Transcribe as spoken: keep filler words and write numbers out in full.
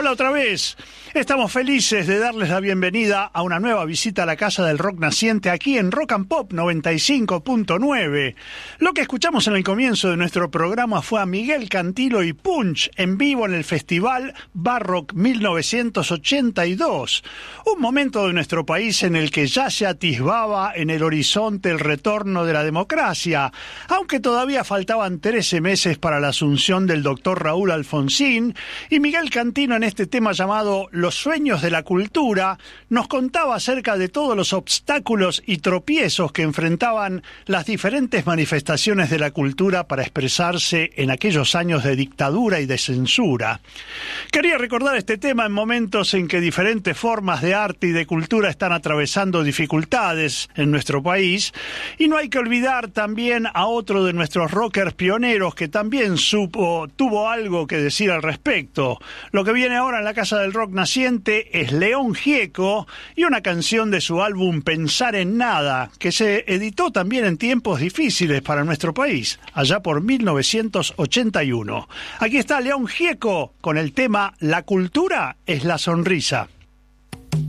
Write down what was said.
Hola otra vez. Estamos felices de darles la bienvenida a una nueva visita a la Casa del Rock Naciente aquí en Rock and Pop noventa y cinco punto nueve. Lo que escuchamos en el comienzo de nuestro programa fue a Miguel Cantilo y Punch en vivo en el Festival Barrock mil novecientos ochenta y dos. Un momento de nuestro país en el que ya se atisbaba en el horizonte el retorno de la democracia, aunque todavía faltaban trece meses para la asunción del doctor Raúl Alfonsín, y Miguel Cantilo en este tema llamado Los sueños de la cultura nos contaba acerca de todos los obstáculos y tropiezos que enfrentaban las diferentes manifestaciones de la cultura para expresarse en aquellos años de dictadura y de censura. Quería recordar este tema en momentos en que diferentes formas de arte y de cultura están atravesando dificultades en nuestro país, y no hay que olvidar también a otro de nuestros rockers pioneros que también supo, tuvo algo que decir al respecto. Lo que viene ahora en la Casa del Rock Naciente es León Gieco y una canción de su álbum Pensar en Nada, que se editó también en tiempos difíciles para nuestro país, allá por mil novecientos ochenta y uno. Aquí está León Gieco con el tema La cultura es la sonrisa.